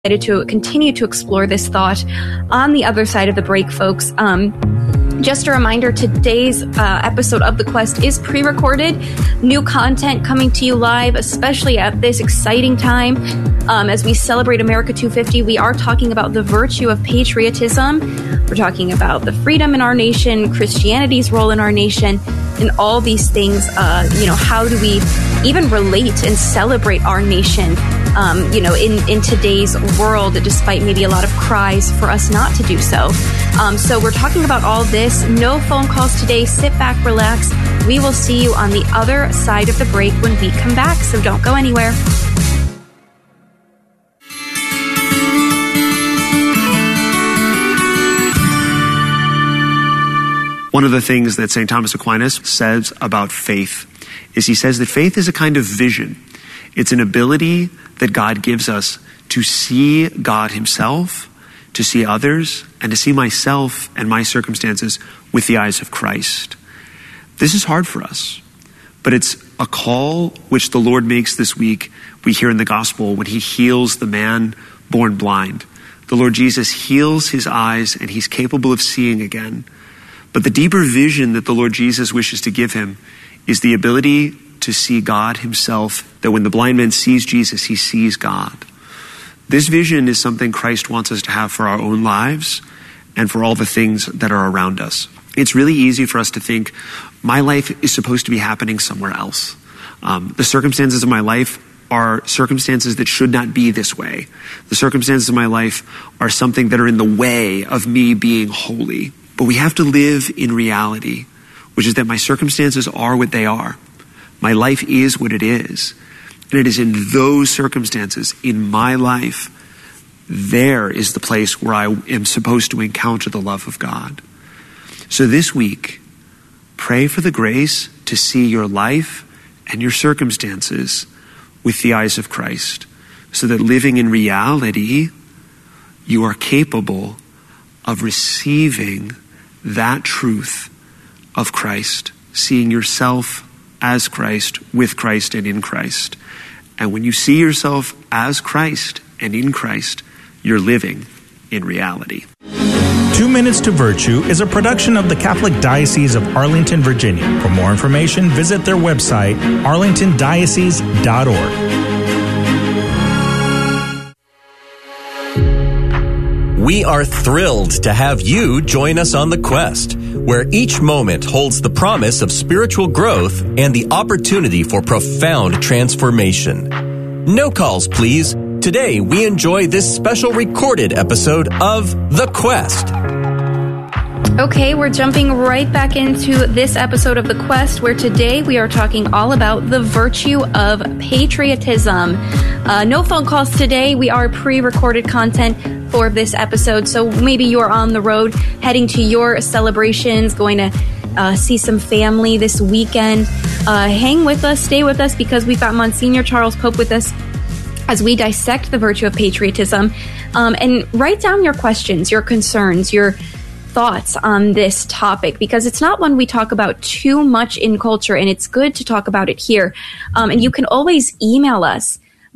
to continue to explore this thought on the other side of the break, folks. Just a reminder, today's episode of The Quest is pre-recorded. New content coming to you live, especially at this exciting time. As we celebrate America 250, we are talking about the virtue of patriotism. We're talking about the freedom in our nation, Christianity's role in our nation, and all these things. How do we even relate and celebrate our nation, in today's world, despite maybe a lot of cries for us not to do so. So we're talking about all this. No phone calls today. Sit back, relax. We will see you on the other side of the break when we come back, so don't go anywhere. One of the things that St. Thomas Aquinas says about faith is he says that faith is a kind of vision. It's an ability that God gives us to see God himself, to see others, and to see myself and my circumstances with the eyes of Christ. This is hard for us, but it's a call which the Lord makes this week. We hear in the gospel when he heals the man born blind. The Lord Jesus heals his eyes and he's capable of seeing again. But the deeper vision that the Lord Jesus wishes to give him is the ability to see God himself, that when the blind man sees Jesus, he sees God. This vision is something Christ wants us to have for our own lives and for all the things that are around us. It's really easy for us to think, my life is supposed to be happening somewhere else. The circumstances of my life are circumstances that should not be this way. The circumstances of my life are something that are in the way of me being holy. But we have to live in reality, which is that my circumstances are what they are. My life is what it is. And it is in those circumstances, in my life, there is the place where I am supposed to encounter the love of God. So this week, pray for the grace to see your life and your circumstances with the eyes of Christ, so that living in reality, you are capable of receiving that truth of Christ, seeing yourself as Christ, with Christ, and in Christ. And when you see yourself as Christ and in Christ, you're living in reality. 2 Minutes to Virtue is a production of the Catholic Diocese of Arlington, Virginia. For more information, visit their website, arlingtondiocese.org. We are thrilled to have you join us on The Quest, where each moment holds the promise of spiritual growth and the opportunity for profound transformation. No calls, please. Today, we enjoy this special recorded episode of The Quest. Okay, we're jumping right back into this episode of The Quest, where today we are talking all about the virtue of patriotism. No phone calls today. We are pre-recorded content for this episode, so maybe you're on the road heading to your celebrations, going to see some family this weekend. Hang with us, stay with us, because we've got Monsignor Charles Pope with us as we dissect the virtue of patriotism. And write down your questions, your concerns, your thoughts on this topic, because it's not one we talk about too much in culture, and it's good to talk about it here. And you can always email us,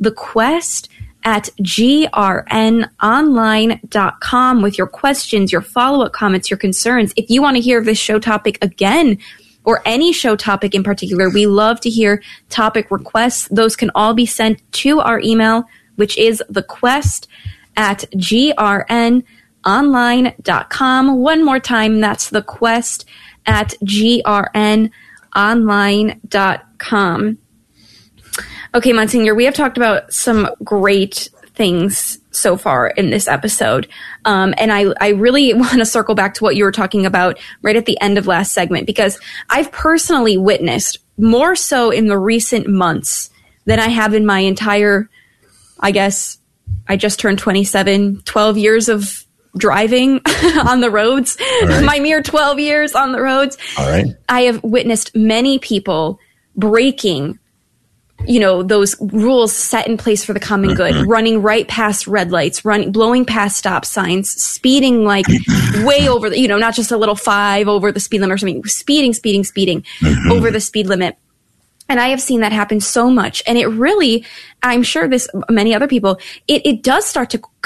thequest@grnonline.com, with your questions, your follow-up comments, your concerns. If you want to hear this show topic again, or any show topic in particular, we love to hear topic requests. Those can all be sent to our email, which is thequest@grnonline.com. One more time, that's thequest@grnonline.com. Okay, Monsignor, we have talked about some great things so far in this episode. And I really want to circle back to what you were talking about right at the end of last segment, because I've personally witnessed, more so in the recent months than I have in my entire, I guess, I just turned 27, 12 years of driving on the roads, right. My mere 12 years on the roads. All right. I have witnessed many people breaking, those rules set in place for the common good, running right past red lights, blowing past stop signs, speeding like way over the, not just a little 5 over the speed limit or something, speeding over the speed limit. And I have seen that happen so much. And it really, I'm sure many other people, it does start to